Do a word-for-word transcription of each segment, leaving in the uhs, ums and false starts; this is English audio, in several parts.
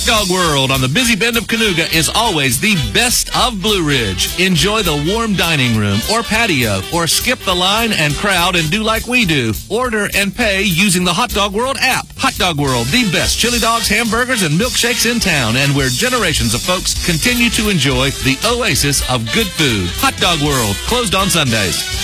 Dog World on the busy bend of Canoga is always the best of Blue Ridge. Enjoy the warm dining room or patio, or skip the line and crowd and do like we do. Order and pay using the Hot Dog World app. Hot Dog World, the best chili dogs, hamburgers, and milkshakes in town, and where generations of folks continue to enjoy the oasis of good food. Hot Dog World, closed on Sundays.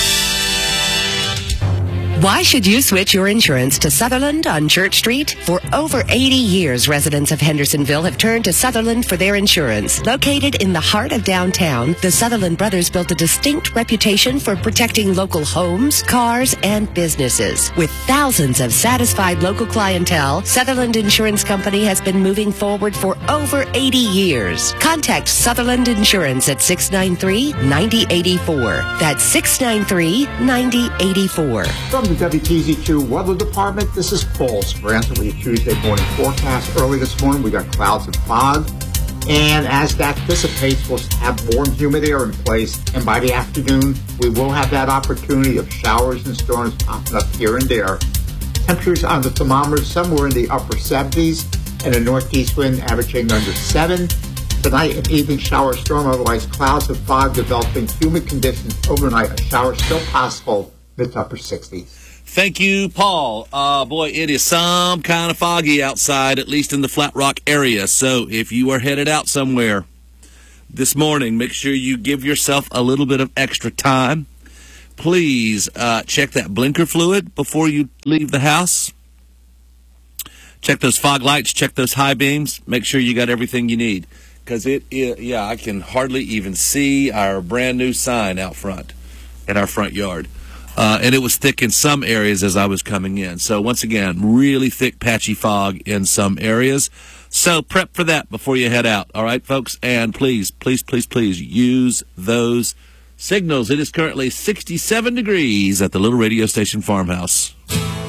Why should you switch your insurance to Sutherland on Church Street? For over eighty years, residents of Hendersonville have turned to Sutherland for their insurance. Located in the heart of downtown, the Sutherland brothers built a distinct reputation for protecting local homes, cars, and businesses. With thousands of satisfied local clientele, Sutherland Insurance Company has been moving forward for over eighty years. Contact Sutherland Insurance at six nine three, nine zero eight four. That's six nine three, nine zero eight four. From the W T Z two Weather Department, this is Paul Speranza with your Tuesday morning forecast. Early this morning, we got clouds and fog, and as that dissipates, we'll have warm, humid air in place, and by the afternoon, we will have that opportunity of showers and storms popping up here and there. Temperatures on the thermometer somewhere in the upper seventies, and a northeast wind averaging under seven. Tonight, an evening shower storm, otherwise clouds and fog developing, humid conditions overnight, a shower still possible, mid to upper sixties. Thank you, Paul. Uh, boy, it is some kind of foggy outside, at least in the Flat Rock area. So if you are headed out somewhere this morning, make sure you give yourself a little bit of extra time. Please uh, check that blinker fluid before you leave the house. Check those fog lights. Check those high beams. Make sure you got everything you need. Because, it, it, yeah, I can hardly even see our brand new sign out front in our front yard. Uh, and it was thick in some areas as I was coming in. So, once again, really thick, patchy fog in some areas. So, prep for that before you head out. All right, folks? And please, please, please, please use those signals. It is currently sixty-seven degrees at the Little Radio Station Farmhouse.